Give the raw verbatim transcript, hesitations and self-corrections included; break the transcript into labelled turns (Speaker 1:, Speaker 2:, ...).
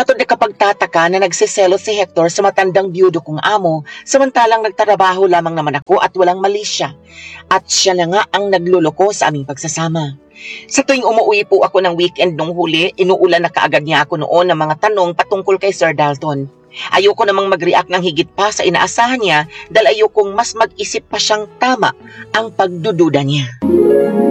Speaker 1: Matod na kapagtataka na nagsiselo si Hector sa matandang biyudo kong amo, samantalang nagtrabaho lamang naman ako at walang mali siya. At siya na nga ang nagluloko sa aming pagsasama. Sa tuwing umuwi po ako ng weekend nung huli, inuulan na kaagad niya ako noon ng mga tanong patungkol kay Sir Dalton. Ayoko namang mag-react ng higit pa sa inaasahan niya dahil ayokong mas mag-isip pa siyang tama ang pagdududa niya.